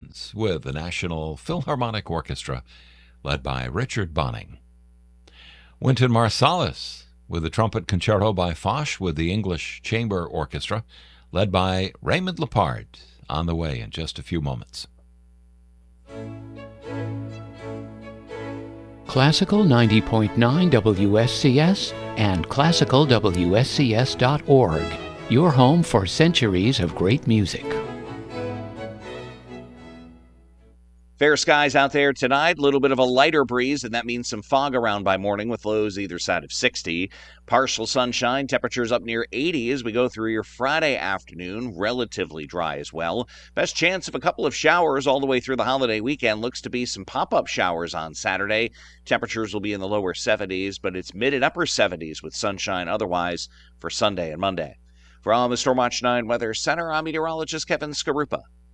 Winds with the National Philharmonic Orchestra, led by Richard Bonning. Wynton Marsalis with the Trumpet Concerto by Foch with the English Chamber Orchestra, led by Raymond Lepard, on the way in just a few moments. Classical 90.9 WSCS and classicalwscs.org, your home for centuries of great music. Fair skies out there tonight. A little bit of a lighter breeze, and that means some fog around by morning with lows either side of 60. Partial sunshine, temperatures up near 80 as we go through your Friday afternoon. Relatively dry as well. Best chance of a couple of showers all the way through the holiday weekend. Looks to be some pop-up showers on Saturday. Temperatures will be in the lower 70s, but it's mid and upper 70s with sunshine otherwise for Sunday and Monday. For all the Stormwatch 9 Weather Center, I'm meteorologist Kevin Skarupa.